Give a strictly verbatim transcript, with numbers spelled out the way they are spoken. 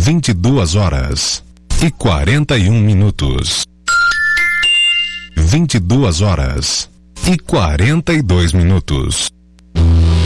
vinte e duas horas e quarenta e um minutos. vinte e duas horas e quarenta e dois minutos.